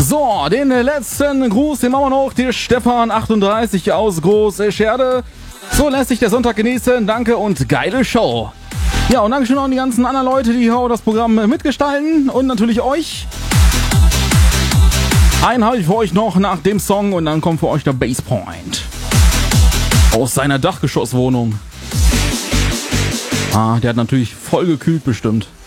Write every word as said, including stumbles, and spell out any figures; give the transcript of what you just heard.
So, den letzten Gruß, den machen wir noch. Der Stefan achtunddreißig aus Großscherde. So lässt sich der Sonntag genießen. Danke und geile Show. Ja, und Dankeschön auch an die ganzen anderen Leute, die hier das Programm mitgestalten. Und natürlich euch. Einen habe ich für euch noch nach dem Song und dann kommt für euch der Basspoint. Aus seiner Dachgeschosswohnung. Ah, der hat natürlich voll gekühlt bestimmt.